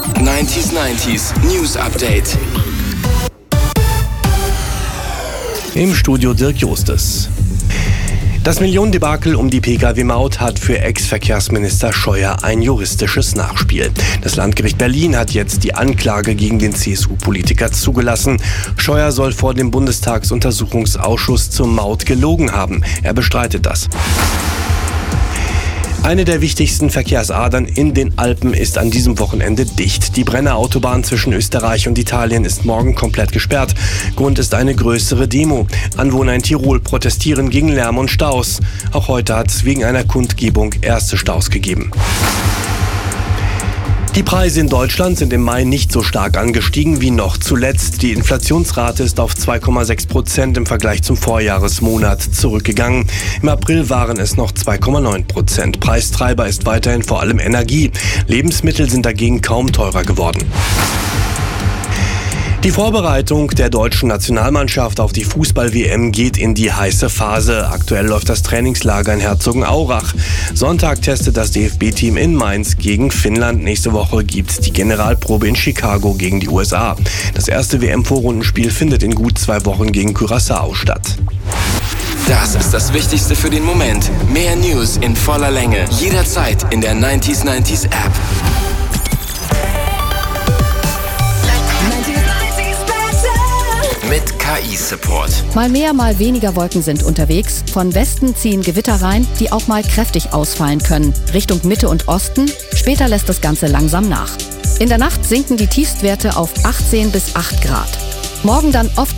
90s News Update. Im Studio Dirk Justes. Das Millionendebakel um die Pkw-Maut hat für Ex-Verkehrsminister Scheuer ein juristisches Nachspiel. Das Landgericht Berlin hat jetzt die Anklage gegen den CSU-Politiker zugelassen. Scheuer soll vor dem Bundestagsuntersuchungsausschuss zur Maut gelogen haben. Er bestreitet das. Eine der wichtigsten Verkehrsadern in den Alpen ist an diesem Wochenende dicht. Die Brenner Autobahn zwischen Österreich und Italien ist morgen komplett gesperrt. Grund ist eine größere Demo. Anwohner in Tirol protestieren gegen Lärm und Staus. Auch heute hat es wegen einer Kundgebung erste Staus gegeben. Die Preise in Deutschland sind im Mai nicht so stark angestiegen wie noch zuletzt. Die Inflationsrate ist auf 2,6% im Vergleich zum Vorjahresmonat zurückgegangen. Im April waren es noch 2,9%. Preistreiber ist weiterhin vor allem Energie. Lebensmittel sind dagegen kaum teurer geworden. Die Vorbereitung der deutschen Nationalmannschaft auf die Fußball-WM geht in die heiße Phase. Aktuell läuft das Trainingslager in Herzogenaurach. Sonntag testet das DFB-Team in Mainz gegen Finnland. Nächste Woche gibt's die Generalprobe in Chicago gegen die USA. Das erste WM-Vorrundenspiel findet in gut 2 Wochen gegen Curaçao statt. Das ist das Wichtigste für den Moment. Mehr News in voller Länge. Jederzeit in der 90s App. Mit KI-Support. Mal mehr, mal weniger Wolken sind unterwegs. Von Westen ziehen Gewitter rein, die auch mal kräftig ausfallen können. Richtung Mitte und Osten. Später lässt das Ganze langsam nach. In der Nacht sinken die Tiefstwerte auf 18 bis 8 Grad. Morgen dann oft